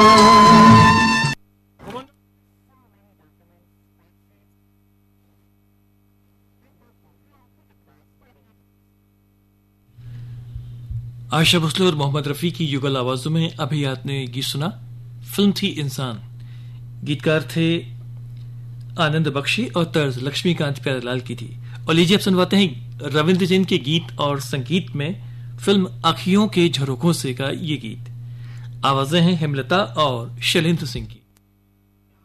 आशा भोसले और मोहम्मद रफी की युगल आवाजों में अभी आपने गीत सुना। फिल्म थी इंसान। गीतकार थे आनंद बख्शी और तर्ज लक्ष्मीकांत प्यारेलाल की थी। और लीजिए अब सुनवाते हैं रविंद्र जैन के गीत और संगीत में फिल्म आँखियों के झरोखों से का ये गीत। आवाजें हैं हेमलता और शैलेंद्र सिंह की।